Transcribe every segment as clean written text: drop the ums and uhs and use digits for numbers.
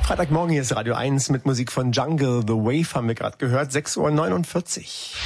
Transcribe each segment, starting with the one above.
Freitagmorgen, hier ist Radio 1 mit Musik von Jungle. The Wave haben wir gerade gehört, 6:49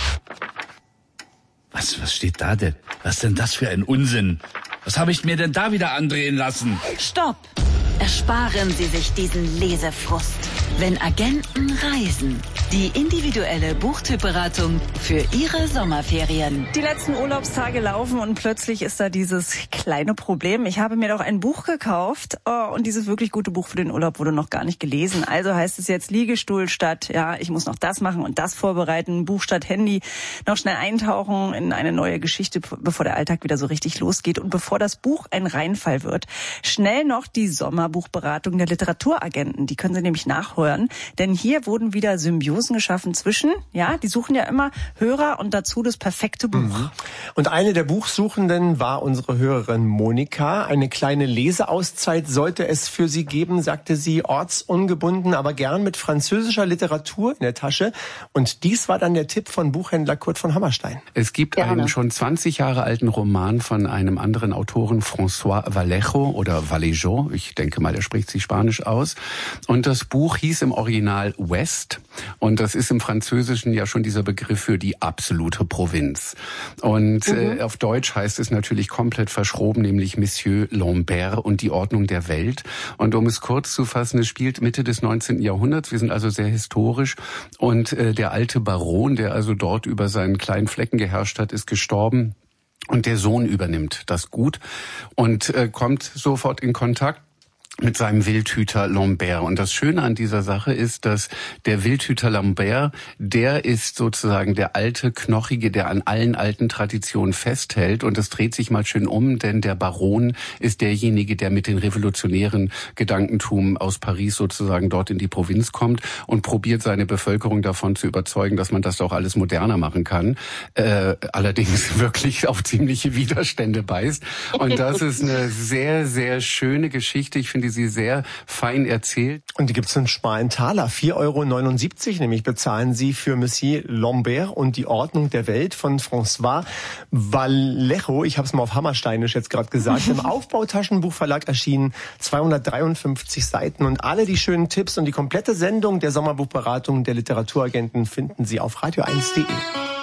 Uhr. Was steht da denn? Was denn das für ein Unsinn? Was habe ich mir denn da wieder andrehen lassen? Stopp! Ersparen Sie sich diesen Lesefrust. Wenn Agenten reisen. Die individuelle Buchtypberatung für Ihre Sommerferien. Die letzten Urlaubstage laufen und plötzlich ist da dieses kleine Problem. Ich habe mir doch ein Buch gekauft und dieses wirklich gute Buch für den Urlaub wurde noch gar nicht gelesen. Also heißt es jetzt Liegestuhl statt, ich muss noch das machen und das vorbereiten, Buch statt Handy, noch schnell eintauchen in eine neue Geschichte, bevor der Alltag wieder so richtig losgeht und bevor das Buch ein Reinfall wird. Schnell noch die Sommerbuchberatung der Literaturagenten. Die können Sie nämlich nachhören, denn hier wurden wieder Symbiosen geschaffen zwischen, die suchen ja immer Hörer und dazu das perfekte Buch. Mhm. Und eine der Buchsuchenden war unsere Hörerin Monika. Eine kleine Leseauszeit sollte es für sie geben, sagte sie, ortsungebunden, aber gern mit französischer Literatur in der Tasche. Und dies war dann der Tipp von Buchhändler Kurt von Hammerstein. Es gibt einen schon 20 Jahre alten Roman von einem anderen Autoren, François Vallejo oder Vallejo. Ich denke mal, er spricht sich Spanisch aus. Und das Buch hieß im Original West. Und das ist im Französischen ja schon dieser Begriff für die absolute Provinz. Und auf Deutsch heißt es natürlich komplett verschroben, nämlich Monsieur Lambert und die Ordnung der Welt. Und um es kurz zu fassen, es spielt Mitte des 19. Jahrhunderts. Wir sind also sehr historisch. Und der alte Baron, der also dort über seinen kleinen Flecken geherrscht hat, ist gestorben. Und der Sohn übernimmt das Gut und kommt sofort in Kontakt mit seinem Wildhüter Lambert. Und das Schöne an dieser Sache ist, dass der Wildhüter Lambert, der ist sozusagen der alte Knochige, der an allen alten Traditionen festhält. Und es dreht sich mal schön um, denn der Baron ist derjenige, der mit den revolutionären Gedankentum aus Paris sozusagen dort in die Provinz kommt und probiert seine Bevölkerung davon zu überzeugen, dass man das auch alles moderner machen kann. Allerdings wirklich auf ziemliche Widerstände beißt. Und das ist eine sehr, sehr schöne Geschichte. Ich finde sie sehr fein erzählt. Und die gibt's einen schmalen Taler, 4,79 €, nämlich bezahlen Sie für Monsieur Lambert und die Ordnung der Welt von François Vallejo. Ich habe es mal auf Hammersteinisch jetzt gerade gesagt. Im Aufbautaschenbuchverlag erschienen, 253 Seiten. Und alle die schönen Tipps und die komplette Sendung der Sommerbuchberatung der Literaturagenten finden Sie auf radio1.de.